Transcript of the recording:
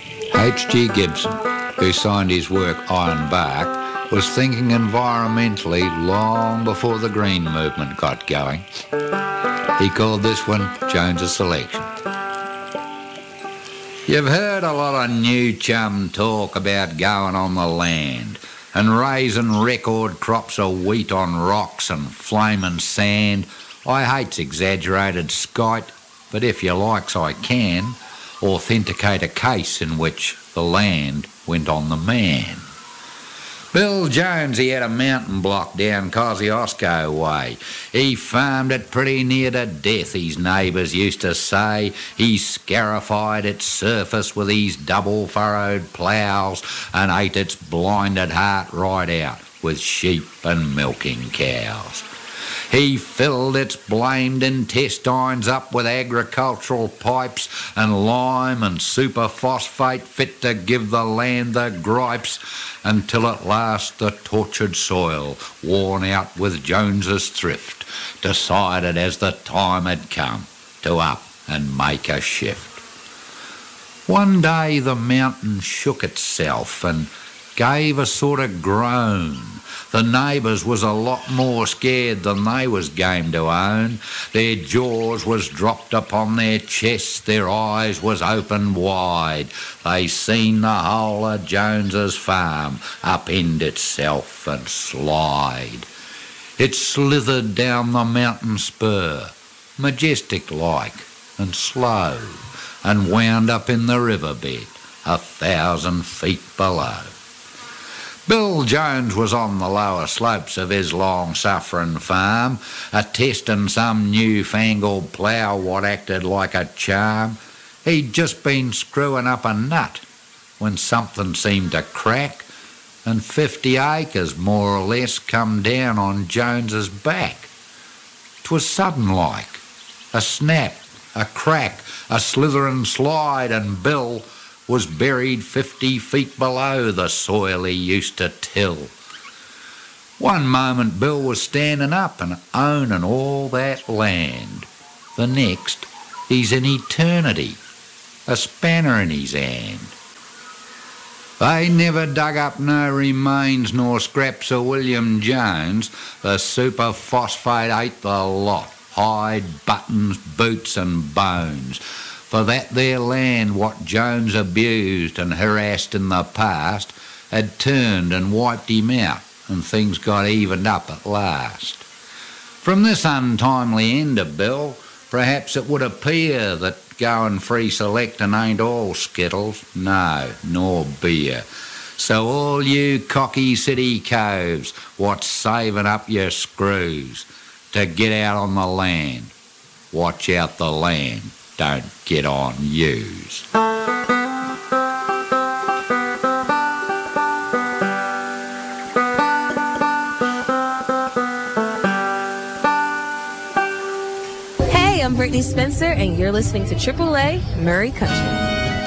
H.G. Gibson, who signed his work Iron Bark, was thinking environmentally long before the green movement got going. He called this one Jones's Selection. You've heard a lot of new chum talk about going on the land and raising record crops of wheat on rocks and flaming sand. I hates exaggerated skite, but if you likes I can authenticate a case in which the land went on the man. Bill Jones, he had a mountain block down Kosciuszko way. He farmed it pretty near to death, his neighbours used to say. He scarified its surface with his double-furrowed ploughs and ate its blinded heart right out with sheep and milking cows. He filled its blamed intestines up with agricultural pipes and lime and superphosphate fit to give the land the gripes, until at last the tortured soil, worn out with Jones's thrift, decided as the time had come to up and make a shift. One day the mountain shook itself and gave a sort of groan. The neighbours was a lot more scared than they was game to own. Their jaws was dropped upon their chests, their eyes was open wide. They seen the whole of Jones's farm upend itself and slide. It slithered down the mountain spur, majestic-like and slow, and wound up in the riverbed 1,000 feet below. Bill Jones was on the lower slopes of his long-suffering farm, a-testing some new-fangled plough what acted like a charm. He'd just been screwing up a nut when something seemed to crack, and 50 acres, more or less, come down on Jones's back. 'Twas sudden-like, a snap, a crack, a slithering slide, and Bill was buried 50 feet below the soil he used to till. One moment Bill was standing up and owning all that land. The next, he's in eternity, a spanner in his hand. They never dug up no remains nor scraps of William Jones. The superphosphate ate the lot, hide, buttons, boots and bones. For that there land what Jones abused and harassed in the past had turned and wiped him out, and things got evened up at last. From this untimely end of Bill, perhaps it would appear that going free selectin' ain't all skittles, no, nor beer. So all you cocky city coves what's saving up your screws to get out on the land, watch out the land don't get on yous. Hey, I'm Brittany Spencer, and you're listening to AAA Murray Country.